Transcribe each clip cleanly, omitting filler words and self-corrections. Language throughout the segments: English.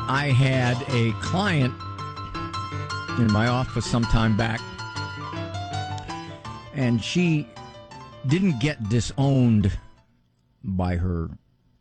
I had a client in my office some time back, and she didn't get disowned by her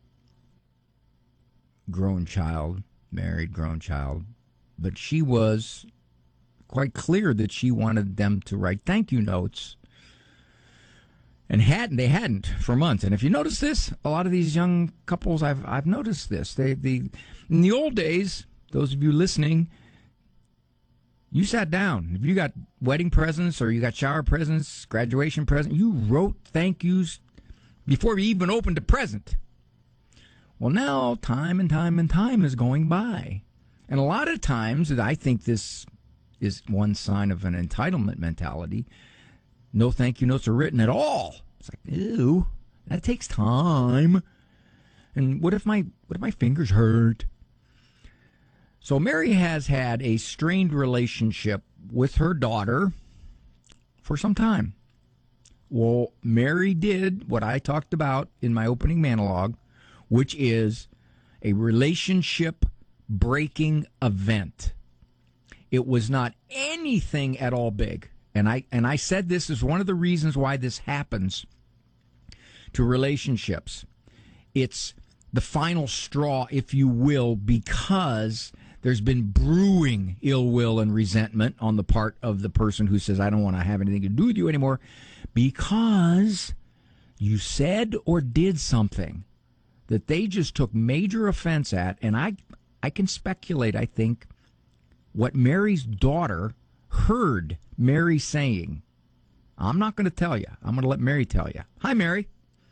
married grown child, but she was quite clear that she wanted them to write thank you notes, and they hadn't for months. And if you notice this, a lot of these young couples, I've noticed this. In the old days, those of you listening, you sat down. If you got wedding presents or you got shower presents, graduation presents, you wrote thank yous before you even opened a present. Well, now time and time is going by. And a lot of times, I think this is one sign of an entitlement mentality. No thank you notes are written at all. It's like, ew, that takes time. And what if my fingers hurt? So Mary has had a strained relationship with her daughter for some time. Well, Mary did what I talked about in my opening monologue, which is a relationship breaking event. It was not anything at all big. And I said this is one of the reasons why this happens to relationships. It's the final straw, if you will, because there's been brewing ill will and resentment on the part of the person who says, I don't want to have anything to do with you anymore, because you said or did something that they just took major offense at. And I can speculate, I think, what Mary's daughter heard Mary saying. I'm not going to tell you. I'm going to let Mary tell you. Hi, Mary.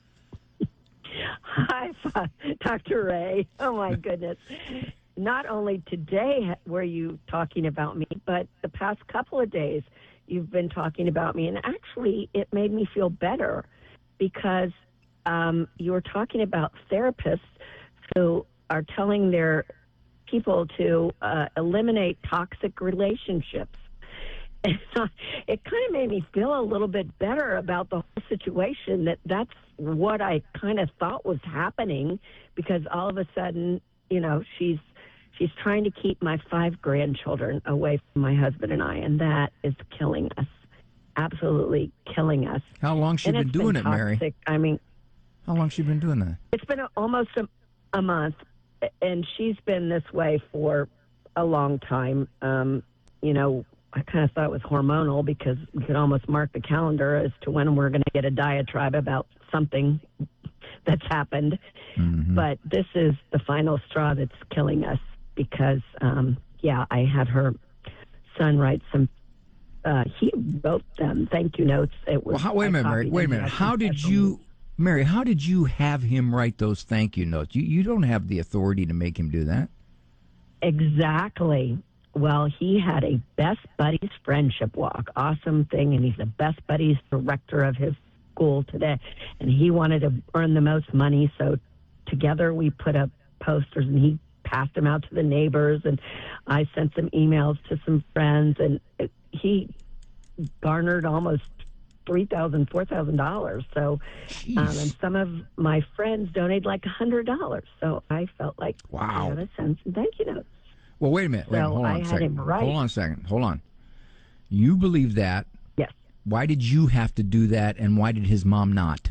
Hi, Dr. Ray. Oh, my goodness. Not only today were you talking about me, but the past couple of days you've been talking about me. And actually, it made me feel better because you were talking about therapists who are telling their people to eliminate toxic relationships. And it kind of made me feel a little bit better about the whole situation, that's what I kind of thought was happening, because all of a sudden, she's trying to keep my 5 grandchildren away from my husband and I, and that is killing us, absolutely killing us. How long has she been doing it, Mary? I mean, how long has she been doing that? It's been almost a month, and she's been this way for a long time. I kind of thought it was hormonal because we could almost mark the calendar as to when we're going to get a diatribe about something that's happened. Mm-hmm. But this is the final straw that's killing us because, I had her son write some, he wrote them thank you notes. It was, wait a minute, Mary. Wait a minute. How did you have him write those thank you notes? You don't have the authority to make him do that. Exactly. Well, he had a Best Buddies friendship walk. Awesome thing. And he's the Best Buddies director of his school today. And he wanted to earn the most money. So together we put up posters and he passed them out to the neighbors. And I sent some emails to some friends. And he garnered almost $3,000, $4,000. So, and some of my friends donated like $100. So I felt like I had to send some thank you notes. Well, wait a minute. Hold on a second. Hold on. You believe that? Yes. Why did you have to do that, and why did his mom not?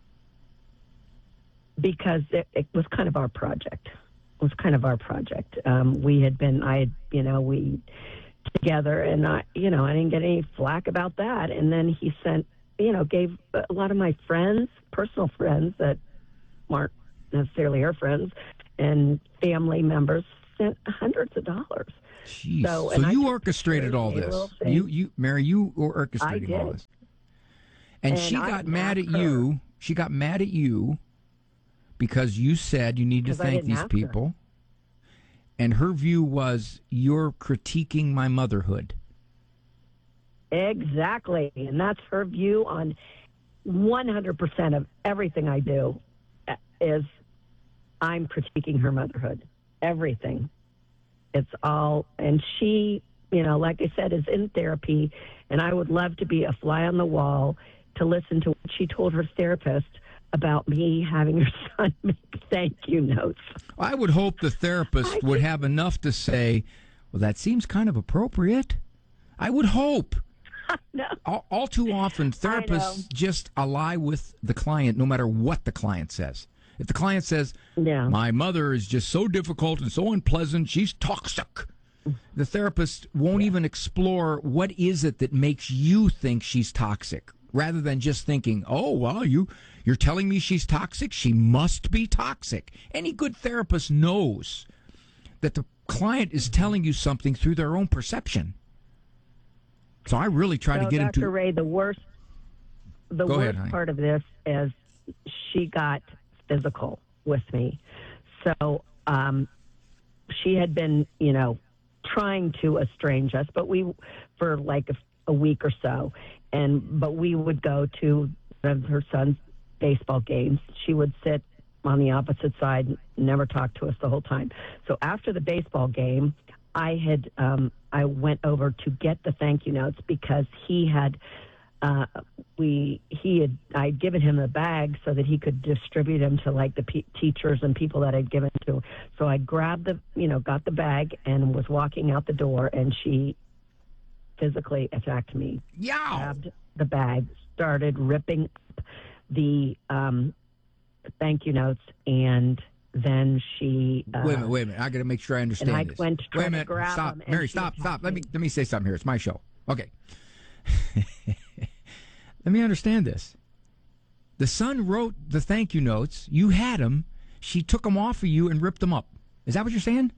Because it was kind of our project. We together, and I didn't get any flack about that. And then he sent, gave a lot of my friends, personal friends that weren't necessarily her friends, and family members, sent hundreds of dollars. Jeez. So you orchestrated all this. Mary, you orchestrated all this. And she got mad at you. She got mad at you because you said you need to thank these people. And her view was, you're critiquing my motherhood. Exactly. And that's her view on 100% of everything I do is I'm critiquing her motherhood. Everything. It's all, and she, like I said, is in therapy, and I would love to be a fly on the wall to listen to what she told her therapist about me having her son make thank you notes. I would hope the therapist would have enough to say, well, that seems kind of appropriate. I would hope. No. All too often, therapists just ally with the client no matter what the client says. If the client says, my mother is just so difficult and so unpleasant, she's toxic, the therapist won't even explore what is it that makes you think she's toxic, rather than just thinking, oh, well, you're telling me she's toxic? She must be toxic. Any good therapist knows that the client is telling you something through their own perception. So I really try to get Dr. into... Ray, the worst part of this is she got physical with me. So she had been, trying to estrange us, but for like a week or so, but we would go to one of her son's baseball games. She would sit on the opposite side, never talk to us the whole time. So after the baseball game, I went over to get the thank you notes because I'd given him a bag so that he could distribute them to like the teachers and people that I'd given to. So I grabbed got the bag and was walking out the door, and she physically attacked me. Yeah. Grabbed the bag, started ripping up the thank you notes, and then she... wait a minute. I got to make sure I understand and I this. went to try wait a minute. to grab Stop. him, Mary, stop. Let me say something here. It's my show. Okay. Let me understand this. The son wrote the thank you notes. You had them. She took them off of you and ripped them up. Is that what you're saying?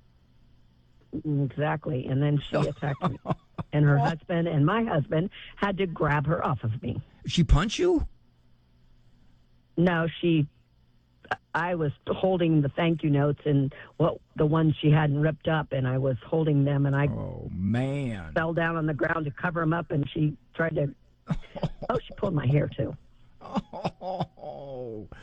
Exactly. And then she attacked me. And her husband and my husband had to grab her off of me. She punched you? No, I was holding the thank you notes and the ones she hadn't ripped up, and I was holding them, and I fell down on the ground to cover them up, and she tried to... she pulled my hair, too. Oh.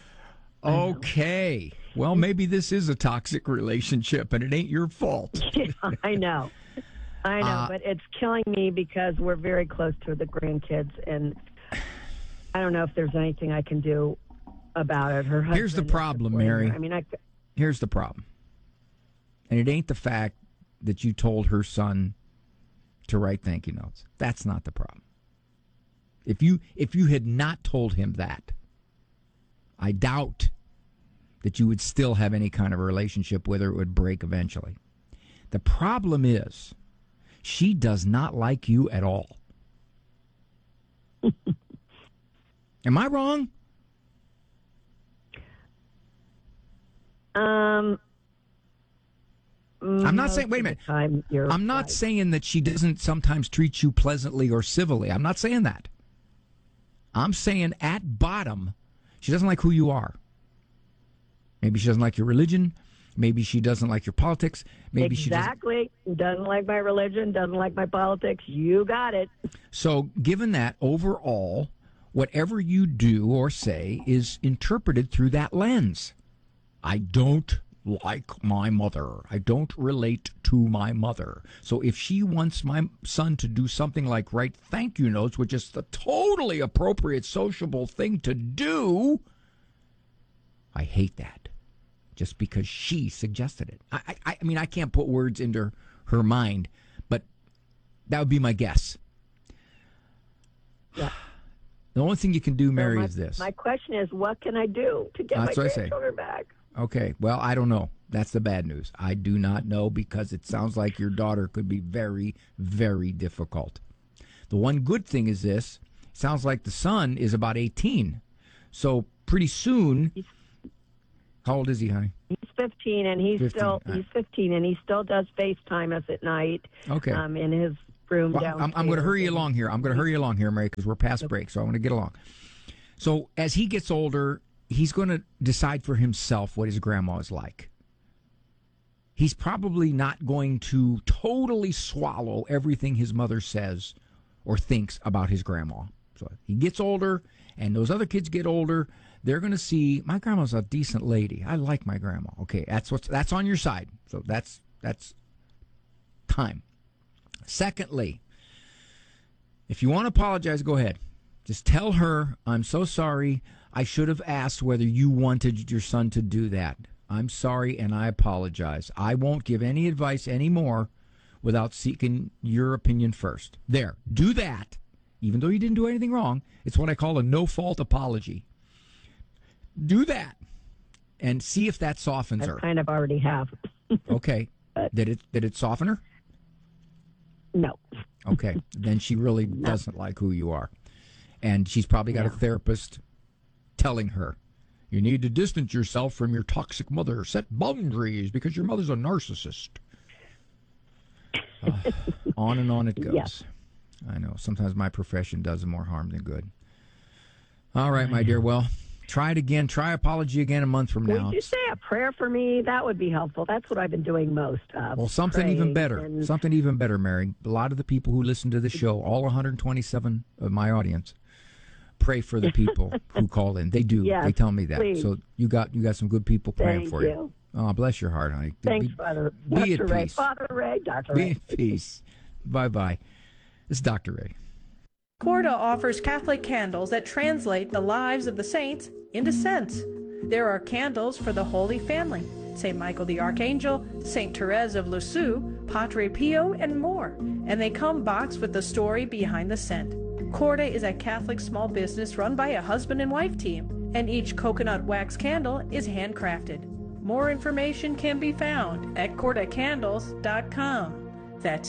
Okay. Well, maybe this is a toxic relationship, and it ain't your fault. I know, but it's killing me because we're very close to the grandkids, and I don't know if there's anything I can do about it. Her husband... Here's the problem, Mary. Her. Here's the problem. And it ain't the fact that you told her son to write thank you notes. That's not the problem. If you had not told him that, I doubt that you would still have any kind of a relationship with her. It would break eventually. The problem is she does not like you at all. Am I wrong? I'm not saying, wait a minute. I'm not saying that she doesn't sometimes treat you pleasantly or civilly. I'm not saying that. I'm saying at bottom, she doesn't like who you are. Maybe she doesn't like your religion. Maybe she doesn't like your politics. Maybe she doesn't like my religion, doesn't like my politics. You got it. So given that, overall, whatever you do or say is interpreted through that lens. I don't like my mother. I don't relate to my mother. So if she wants my son to do something like write thank you notes, which is the totally appropriate sociable thing to do, I hate that just because she suggested it. I mean, I can't put words into her mind, but that would be my guess. Yeah. The only thing you can do, Mary, is this. My question is, what can I do to get my grandchildren back? Okay, well, I don't know. That's the bad news. I do not know because it sounds like your daughter could be very, very difficult. The one good thing is this. It sounds like the son is about 18. So pretty soon, how old is he, honey? He's 15, and he's 15, and he still does FaceTime us at night. Okay. In his room downstairs. I'm going to hurry along here. Mary, because we're past break, so I want to get along. So as he gets older, he's going to decide for himself what his grandma is like. He's probably not going to totally swallow everything his mother says or thinks about his grandma. So he gets older, and those other kids get older. They're going to see, my grandma's a decent lady. I like my grandma. Okay, that's on your side. So that's time. Secondly, if you want to apologize, go ahead. Just tell her, I'm so sorry. I should have asked whether you wanted your son to do that. I'm sorry, and I apologize. I won't give any advice anymore without seeking your opinion first. There, do that. Even though you didn't do anything wrong, it's what I call a no-fault apology. Do that, and see if that softens her. I kind of already have. Okay. Did it soften her? No. Okay. Then she really doesn't like who you are. And she's probably got a therapist telling her, you need to distance yourself from your toxic mother. Set boundaries because your mother's a narcissist. On and on it goes. Yes. I know. Sometimes my profession does more harm than good. All right, my dear. Well, try it again. Try apology again a month from now. Would you say a prayer for me? That would be helpful. That's what I've been doing most of. Well, something even better. Something even better, Mary. A lot of the people who listen to the show, all 127 of my audience, pray for the people who call in. They do. Yes, they tell me that. please. So you got some good people praying Thank for you. Oh, bless your heart, honey. Thanks, Father. Be Dr. at Ray. peace. Father Ray, Dr. Be Ray. at peace. Bye-bye. It's Dr. Ray. Corda offers Catholic candles that translate the lives of the saints into scents. There are candles for the Holy Family, St. Michael the Archangel, St. Therese of Lisieux, Padre Pio, and more. And they come boxed with the story behind the scent. Corda is a Catholic small business run by a husband and wife team, and each coconut wax candle is handcrafted. More information can be found at cordacandles.com. That's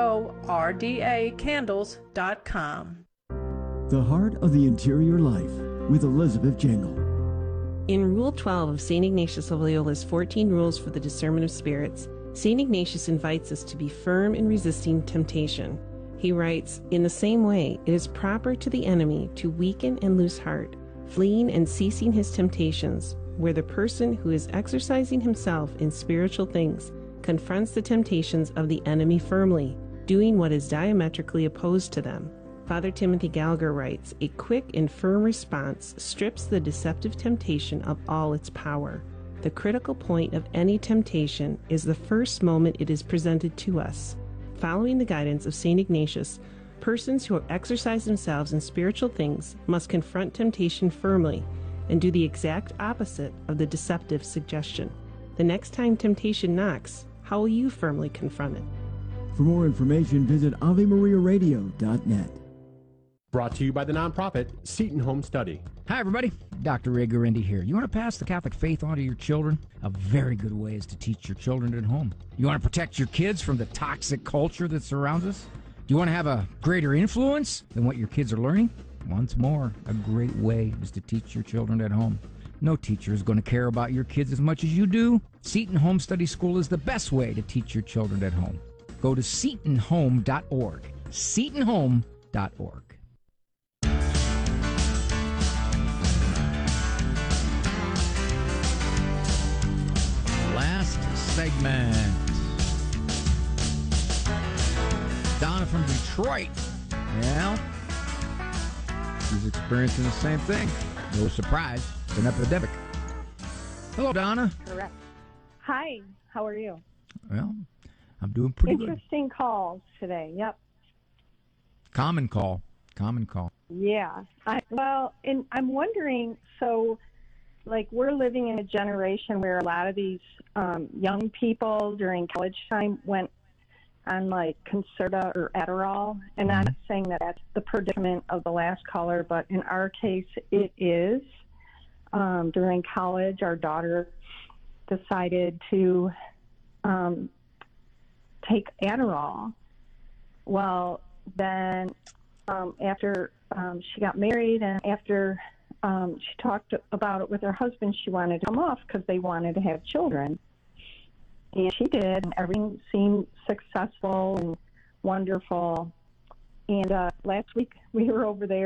CORDA candles.com. The Heart of the Interior Life with Elizabeth Jangle. In Rule 12 of St. Ignatius of Loyola's 14 Rules for the Discernment of Spirits, St. Ignatius invites us to be firm in resisting temptation. He writes, in the same way, it is proper to the enemy to weaken and lose heart, fleeing and ceasing his temptations, where the person who is exercising himself in spiritual things confronts the temptations of the enemy firmly, doing what is diametrically opposed to them. Father Timothy Gallagher writes, a quick and firm response strips the deceptive temptation of all its power. The critical point of any temptation is the first moment it is presented to us. Following the guidance of St. Ignatius, persons who exercise themselves in spiritual things must confront temptation firmly and do the exact opposite of the deceptive suggestion. The next time temptation knocks, how will you firmly confront it? For more information, visit AveMariaRadio.net. Brought to you by the nonprofit Seton Home Study. Hi, everybody. Dr. Ray Guarendi here. You want to pass the Catholic faith on to your children? A very good way is to teach your children at home. You want to protect your kids from the toxic culture that surrounds us? Do you want to have a greater influence than what your kids are learning? Once more, a great way is to teach your children at home. No teacher is going to care about your kids as much as you do. Seton Home Study School is the best way to teach your children at home. Go to setonhome.org. setonhome.org. Last segment. Donna from Detroit. Well, she's experiencing the same thing. No surprise. It's an epidemic. Hello, Donna. Correct. Hi, how are you? Well, I'm doing pretty good. Interesting calls today. Yep. Common call. Yeah. And I'm wondering, so, like, we're living in a generation where a lot of these young people during college time went on, like, Concerta or Adderall. And I'm not saying that that's the predicament of the last caller, but in our case, it is. During college, our daughter decided to take Adderall. Well, then after she got married and after she talked about it with her husband, she wanted to come off because they wanted to have children. And she did, and everything seemed successful and wonderful. And last week we were over there